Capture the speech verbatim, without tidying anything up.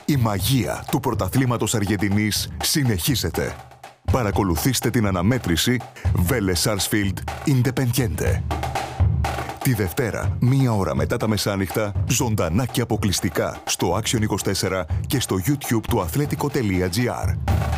Η μαγεία του πρωταθλήματος Αργεντινής συνεχίζεται. Παρακολουθήστε την αναμέτρηση Vélez Sarsfield Independiente. Τη Δευτέρα, μία ώρα μετά τα μεσάνυχτα, ζωντανά και αποκλειστικά στο Action είκοσι τέσσερα και στο YouTube του αθλέτικο τελεία τζι άρ.